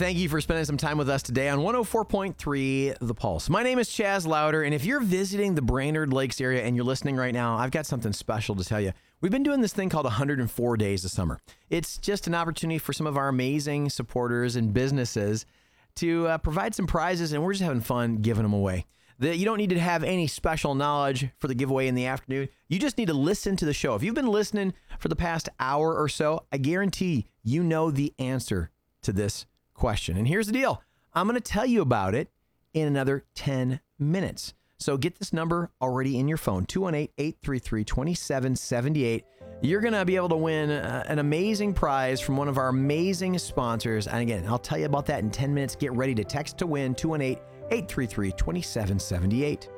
thank you for spending some time with us today on 104.3 The Pulse. My name is Chaz Louder, and if you're visiting the Brainerd Lakes area and you're listening right now, I've got something special to tell you. We've been doing this thing called 104 Days of Summer. It's just an opportunity for some of our amazing supporters and businesses to provide some prizes, and we're just having fun giving them away. You don't need to have any special knowledge for the giveaway in the afternoon. You just need to listen to the show. If you've been listening for the past hour or so, I guarantee you know the answer to this question. And here's the deal. I'm going to tell you about it in another 10 minutes. So get this number already in your phone, 218-833-2778. You're going to be able to win an amazing prize from one of our amazing sponsors. And again, I'll tell you about that in 10 minutes. Get ready to text to win, 218-833-2778.